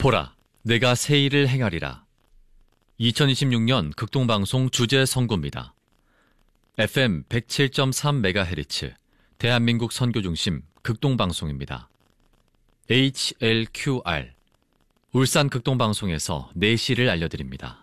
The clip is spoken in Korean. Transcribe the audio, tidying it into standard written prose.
보라, 내가 새 일을 행하리라. 2026년 극동방송 주제 선고입니다. FM 107.3MHz 대한민국 선교중심 극동방송입니다. HLQR 울산 극동방송에서 내시를 알려드립니다.